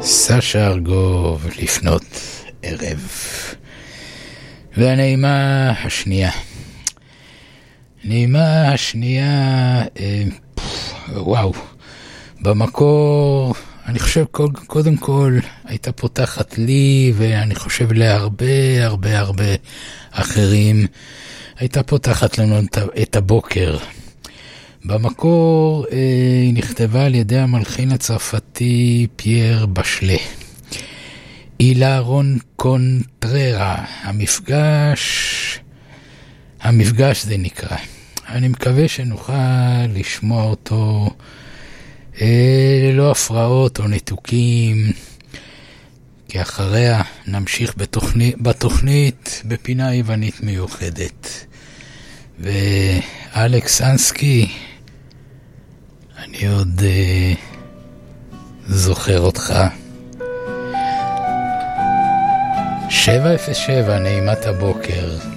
סשה ארגוב, לפנות ערב. והנעימה השנייה. נעימה השנייה, וואו, במקור, אני חושב קודם כל הייתה פותחת לי, ואני חושב להרבה הרבה הרבה אחרים, הייתה פותחת לנו את הבוקר. במקור היא נכתבה על ידי המלחין הצרפתי פייר בשלה. אילה רון קונטררה, המפגש זה נקרא. אני מקווה שנוכל לשמוע אותו ללא הפרעות או ניתוקים, כי אחריה נמשיך בתוכנית בפינה יוונית מיוחדת. ואלכס אנסקי, אני עוד זוכר אותך. 707, נעימת הבוקר.